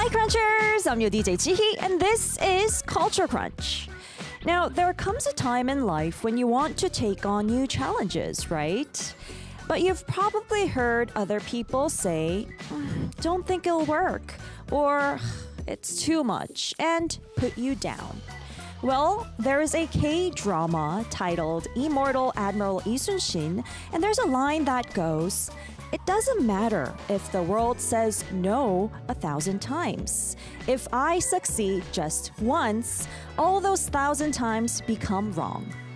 Hi Crunchers! I'm your DJ Chihi and this is Culture Crunch. Now, there comes a time in life when you want to take on new challenges, right? But you've probably heard other people say, don't think it'll work, or it's too much, and put you down. Well, there is a K-drama titled Immortal Admiral Lee Sun-shin, and there's a line that goes, "It doesn't matter if the world says no 1,000 times. If I succeed just once, all those 1,000 times become wrong."